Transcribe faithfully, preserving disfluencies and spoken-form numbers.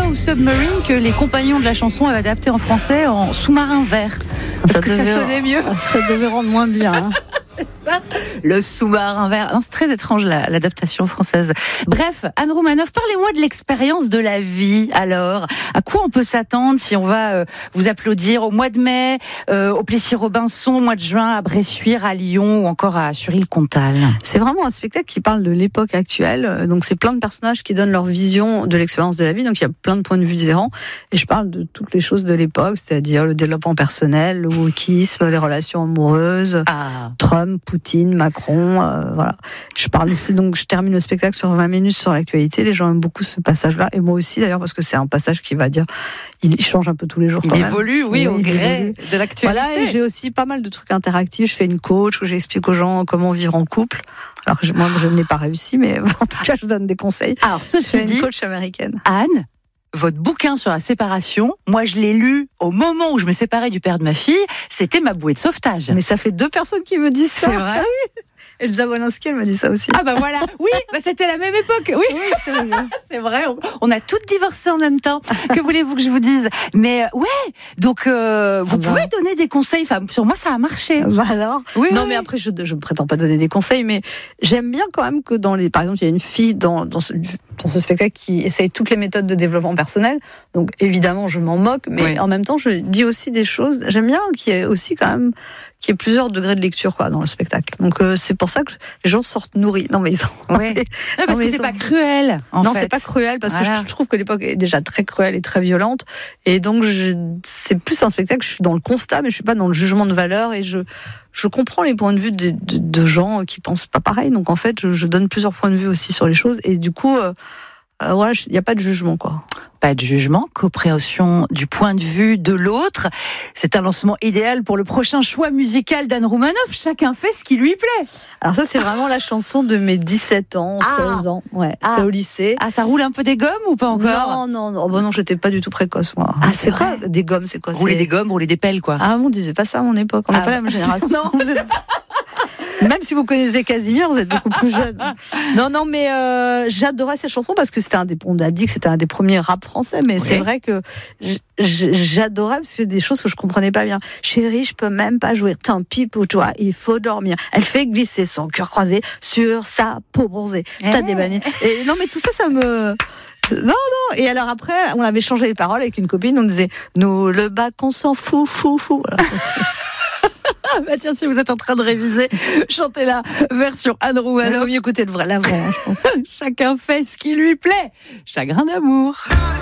ou Submarine que les compagnons de la chanson avaient adapté en français en Sous-marin vert. Parce ça que devait, ça sonnait mieux. Ça devait rendre moins bien. Hein. C'est ça, le sous-marin vert. Non, c'est très étrange la, l'adaptation française. Bref, Anne Roumanoff, parlez-moi de l'expérience de la vie. Alors, à quoi on peut s'attendre si on va euh, vous applaudir au mois de mai, euh, au Plessis-Robinson, au mois de juin, à Bressuire, à Lyon ou encore à Suril-Comtal? C'est vraiment un spectacle qui parle de l'époque actuelle. Donc, c'est plein de personnages qui donnent leur vision de l'expérience de la vie. Donc, il y a plein de points de vue différents. Et je parle de toutes les choses de l'époque, c'est-à-dire le développement personnel, le wokisme, les relations amoureuses, Ah. Trump, Poutine, Macron, euh, voilà. Je parle aussi, donc je termine le spectacle sur vingt minutes sur l'actualité. Les gens aiment beaucoup ce passage-là, et moi aussi d'ailleurs, parce que c'est un passage qui va dire, il change un peu tous les jours. Il quand évolue, même. oui, au il gré évolue. de l'actualité. Voilà, et j'ai aussi pas mal de trucs interactifs. Je fais une coach où j'explique aux gens comment vivre en couple. Alors que je, moi, je n'ai pas réussi, mais en tout cas, je donne des conseils. Alors, Je ceci fais dit, une coach américaine. Anne, votre bouquin sur la séparation, moi je l'ai lu au moment où je me séparais du père de ma fille, c'était ma bouée de sauvetage. Mais ça fait deux personnes qui me disent ça. C'est vrai? Ah oui. Elsa Wolinski, elle m'a dit ça aussi. Ah bah voilà, oui, bah c'était la même époque, oui, Oui, c'est vrai. c'est vrai, on, on a toutes divorcé en même temps, que voulez-vous que je vous dise? Mais euh, ouais, donc euh, vous Ah bah. pouvez donner des conseils, enfin sur moi ça a marché. Bah alors. Oui, non, oui, mais oui. après, je ne prétends pas donner des conseils, mais j'aime bien quand même que dans les. Par exemple, il y a une fille dans, dans, ce, dans ce spectacle qui essaye toutes les méthodes de développement personnel. Donc, évidemment, je m'en moque, mais Oui. en même temps, je dis aussi des choses. J'aime bien qu'il y ait aussi quand même qu'il y ait plusieurs degrés de lecture quoi, dans le spectacle. Donc, euh, c'est pour ça que les gens sortent nourris. Non, mais ils sont. Ouais. Non, parce Non, mais que ils c'est sont- pas cruel, en non, fait. c'est pas cruel parce Voilà. que je trouve que l'époque est déjà très cruelle et très violente. Et donc, je, c'est plus un spectacle. Je suis dans le constat, mais je suis pas dans le jugement de valeur. Et je, je comprends les points de vue de, de, de gens qui pensent pas pareil. Donc, en fait, je, je donne plusieurs points de vue aussi sur les choses. Et du coup, euh, euh, voilà, il n'y a pas de jugement, quoi. Pas de jugement, compréhension du point de vue de l'autre. C'est un lancement idéal pour le prochain choix musical d'Anne Roumanoff. Chacun fait ce qui lui plaît. Alors ça, c'est vraiment la chanson de mes dix-sept ans, Ah. seize ans. Ouais, Ah. c'était au lycée. Ah, ça roule un peu des gommes ou pas encore? Non, non, non, oh, bon, non, j'étais pas du tout précoce, moi. Ah, c'est c'est quoi vrai. des gommes, c'est quoi? Rouler C'est- des gommes, rouler des pelles, quoi. Ah, on disait pas ça à mon époque. On n'est Ah, pas la même génération. Non, Vous êtes- Même si vous connaissez Casimir, vous êtes beaucoup plus jeune. Non, non, mais euh, j'adorais cette chanson parce que c'était un des. On a dit que c'était un des premiers rap français, mais Oui. c'est vrai que j- j- j'adorais parce que c'est des choses que je comprenais pas bien. Chérie, je peux même pas jouer. Tant pis pour toi, il faut dormir. Elle fait glisser son cœur croisé sur sa peau bronzée. T'as Eh. des bannières. Et non, mais tout ça, ça me. Non, non. Et alors après, on avait changé les paroles avec une copine. On disait, nous le bac, on s'en fout, fou, fou. Voilà. Ah bah tiens, si vous êtes en train de réviser, chantez la version Anne Il Roumanoff. vaut mieux écouter le vrai, la vraie. hein, je pense. Chacun fait ce qui lui plaît. Chagrin d'amour.